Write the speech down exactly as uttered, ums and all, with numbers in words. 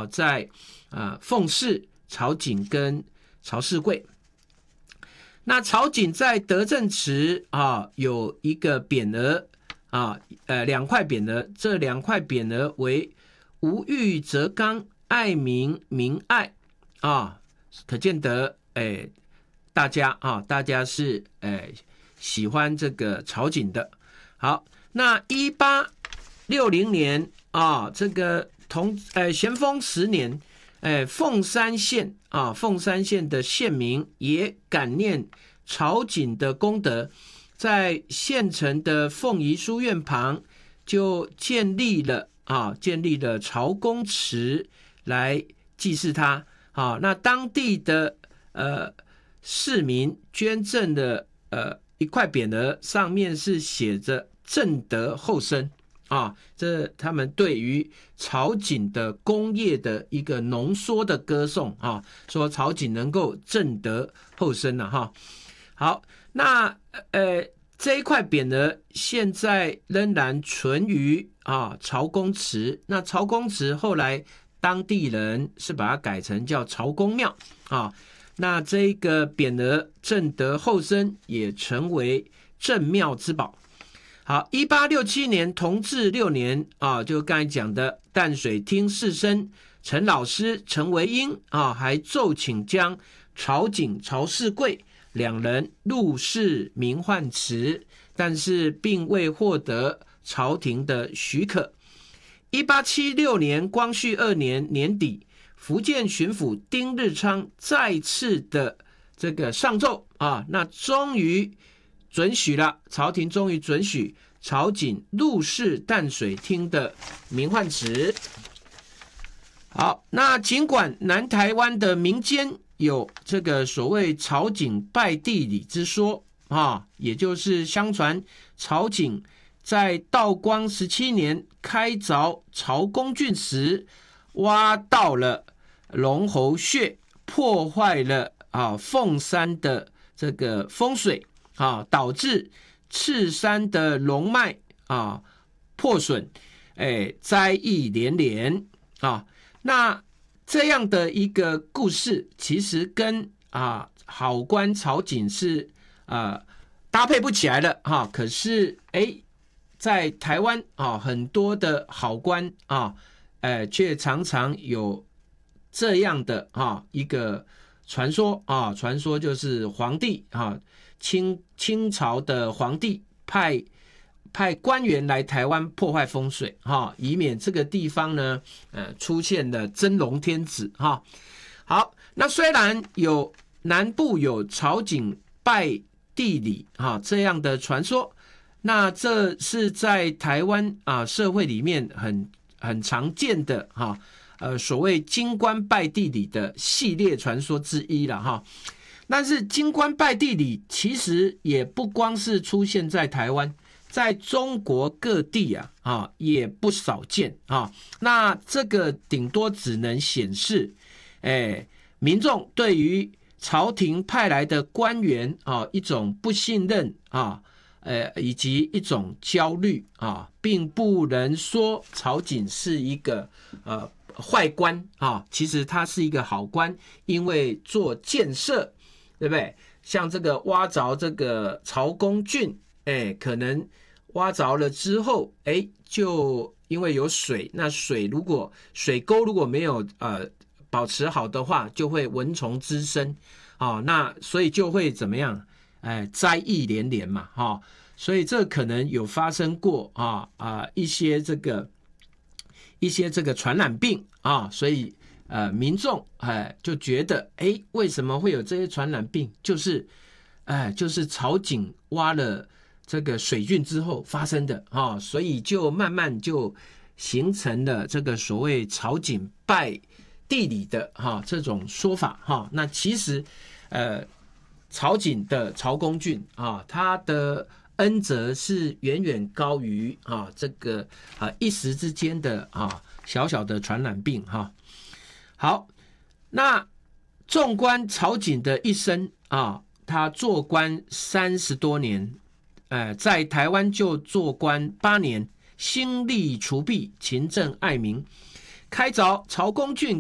在啊凤氏、曹景跟曹世贵。那曹景在德政祠啊有一个匾额啊，呃两块匾额，这两块匾额为无欲则刚，爱民民爱啊，可见得哎大家啊大家是哎喜欢这个曹景的。好，那一八六零年啊，这个同呃咸丰十年。哎，凤山县啊，凤山县的县民也感念曹景的功德，在县城的凤仪书院旁就建立了啊，建立了曹公祠来祭祀他。啊，那当地的呃市民捐赠的呃一块匾额，上面是写着“正德后生”。啊，这他们对于曹景的功业的一个浓缩的歌颂啊，说曹景能够正德后生了、啊、哈。好，那呃这一块匾额现在仍然存于啊曹公祠。那曹公祠后来当地人是把它改成叫曹公庙啊。那这个匾额正德后生也成为镇庙之宝。好，一八六七年同治六年啊，就刚才讲的淡水厅士绅陈老师陈维英啊，还奏请将曹景、曹世贵两人入仕名宦祠，但是并未获得朝廷的许可。一八七六年光绪二年年底，福建巡抚丁日昌再次的这个上奏啊，那终于准许了，朝廷终于准许曹景入仕淡水厅的名宦祠。好，那尽管南台湾的民间有这个所谓曹景拜地里之说啊，也就是相传曹景在道光十七年开凿曹公圳时，挖到了龙喉穴，破坏了啊凤山的这个风水啊，导致赤山的龙脉啊破损，哎，灾异连连啊。那这样的一个故事，其实跟啊好官曹景是啊搭配不起来的哈、啊。可是哎，在台湾啊，很多的好官啊，哎，却常常有这样的啊一个传说啊，传说就是皇帝啊。清清朝的皇帝派派官员来台湾破坏风水哈，以免这个地方呢，呃，出现了真龙天子哈。好，那虽然有南部有曹景拜地里哈这样的传说，那这是在台湾啊社会里面很很常见的哈，呃，所谓金官拜地里的系列传说之一了哈。但是金官拜地里其实也不光是出现在台湾，在中国各地啊啊也不少见啊。那这个顶多只能显示，哎，民众对于朝廷派来的官员啊一种不信任啊，呃以及一种焦虑啊，并不能说曹景是一个呃坏官啊，其实他是一个好官，因为做建设。对不对？像这个挖着这个曹公圳，哎，可能挖着了之后，哎，就因为有水，那水如果水沟如果没有呃保持好的话，就会蚊虫滋生啊、哦，那所以就会怎么样？哎，灾异连连嘛，哈、哦，所以这可能有发生过啊啊、呃、一些这个一些这个传染病啊，所以。呃，民众哎就觉得哎，为什么会有这些传染病？就是哎，就是曹景挖了这个水圳之后发生的啊、哦，所以就慢慢就形成了这个所谓曹景拜地里的哈、哦、这种说法哈、哦。那其实呃，曹景的曹公圳啊，他的恩泽是远远高于啊这个啊一时之间的啊小小的传染病哈。哦好，那纵观曹景的一生啊，他做官三十多年，呃，在台湾就做官八年，心力除弊，勤政爱民，开凿曹公圳